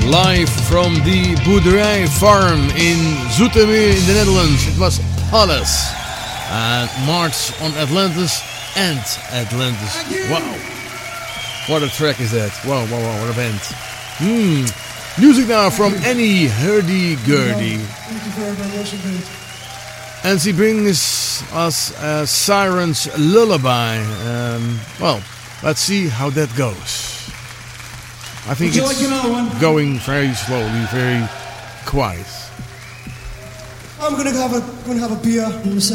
live from the Boerderij farm in Zoetermeer in the Netherlands. It was Palace and March on Atlantis and Atlantis. Wow, what a track is that. Wow, what a band. Music now from Annie Hurdy-Gurdy. And she brings us a Siren's Lullaby. Well, let's see how that goes. I think it's going very slowly, very quiet. I'm gonna have a beer.